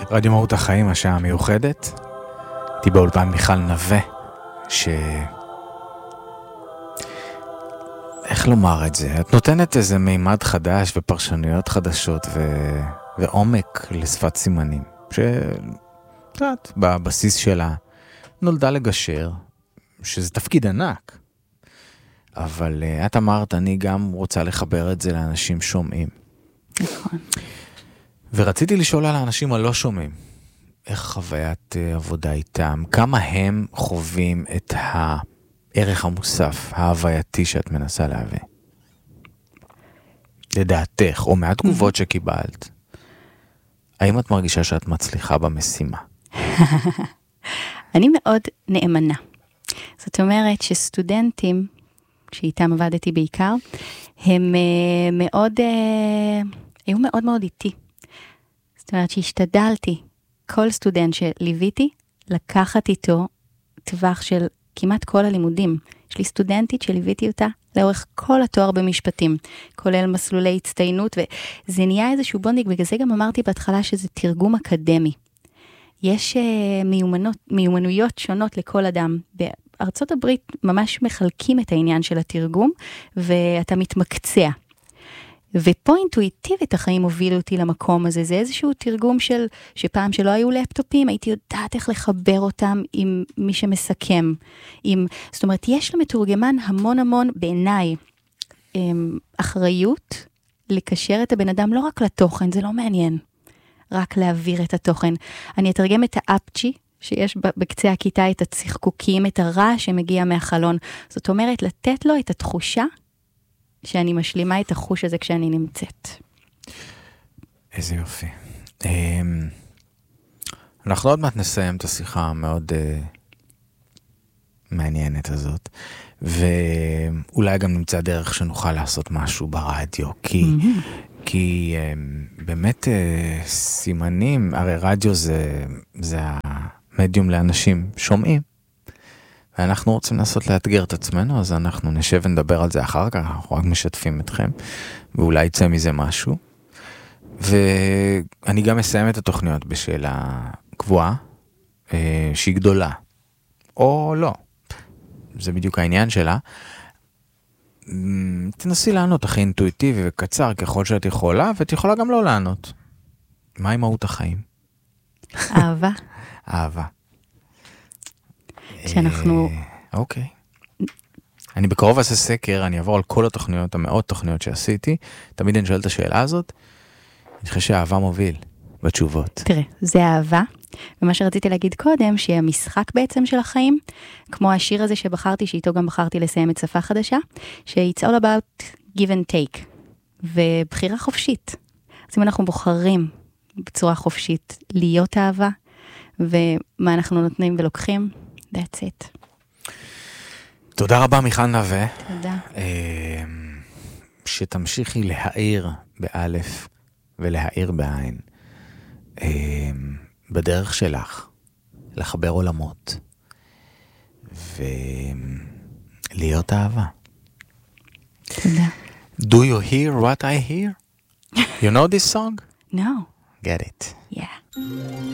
רדיו מהות החיים, השעה המיוחדת. הייתי באולפן מיכל נווה, איך לומר את זה? את נותנת איזה מימד חדש ופרשנויות חדשות ועומק לשפת סימנים, יודעת, בבסיס שלה נולדה לגשר, שזה תפקיד ענק. אבל את אמרת, אני גם רוצה לחבר את זה לאנשים שומעים. נכון. ורציתי לשאול על האנשים הלא שומעים. איך חוויית עבודה איתם? כמה הם חווים את הערך המוסף, ההווייתי שאת מנסה להביא? לדעתך, או מהתגובות שקיבלת, האם את מרגישה שאת מצליחה במשימה? אני מאוד נאמנה. זאת אומרת שסטודנטים, שאיתם עבדתי בעיקר, הם היו מאוד מאוד איתי. זאת אומרת שהשתדלתי, כל סטודנט שליוויתי, לקחת איתו טווח של כמעט כל הלימודים. יש לי סטודנטית שליוויתי אותה לאורך כל התואר במשפטים, כולל מסלולי הצטיינות, וזה נהיה איזשהו בונדיק, בגלל זה גם אמרתי בהתחלה שזה תרגום אקדמי. יש מיומנויות שונות לכל אדם. בארצות הברית ממש מחלקים את העניין של התרגום, ואתה מתמקצע. ופה אינטואיטיבית החיים הובילו אותי למקום הזה, זה איזשהו תרגום שפעם שלא היו לפטופים, הייתי יודעת איך לחבר אותם עם מי שמסכם. זאת אומרת, יש למתורגמן המון בעיניי אחריות לקשר את הבן אדם לא רק לתוכן, זה לא מעניין, רק להעביר את התוכן. אני אתרגם את האפצ'י, שיש בקצה הכיתה את הצחקוקים, את הרע שמגיע מהחלון. זאת אומרת, לתת לו את התחושה, שאני משלימה את החוש הזה כשאני נמצאת. איזה יופי. אנחנו עוד מעט נסיים את השיחה המאוד מעניינת הזאת, ואולי גם נמצא דרך שנוכל לעשות משהו ברדיו, כי באמת סימנים, הרי רדיו זה המדיום לאנשים שומעים, ואנחנו רוצים לנסות לאתגר את עצמנו, אז אנחנו נשב ונדבר על זה אחר כך, אנחנו רק משתפים אתכם, ואולי יצא מזה משהו. ואני גם אסיים את התוכניות בשאלה קבועה, שהיא גדולה, או לא. זה בדיוק העניין שלה. תנסי לענות הכי אינטואיטיבי וקצר ככל שאת יכולה, ואת יכולה גם לא לענות. מהי מהות החיים? אהבה. אהבה. שאנחנו... אוקיי. אני בקרוב אעשה סקר, אני אעבור על כל התוכניות, המאות תוכניות שעשיתי, תמיד אני שואל את השאלה הזאת, אני חושב שהאהבה מוביל בתשובות. תראה, זה אהבה, ומה שרציתי להגיד קודם, שהיא המשחק בעצם של החיים, כמו השיר הזה שבחרתי, שאיתו גם בחרתי לסיים את שפה חדשה, ש-It's all about give and take, ובחירה חופשית. אז אם אנחנו בוחרים בצורה חופשית להיות אהבה, ומה אנחנו נותנים ולוקחים, that's it. תודה רבה מיכל נווה. תודה. שתמשיכי להאיר באלף ולהאיר בעין. בדרך שלך, לחבר עולמות, ולהיות אהבה. תודה. Do you hear what I hear? You know this song? No. Get it. Yeah.